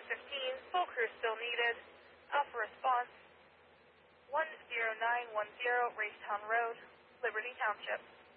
15, full crew still needed. Alpha response 10910 Racetown Road, Liberty Township.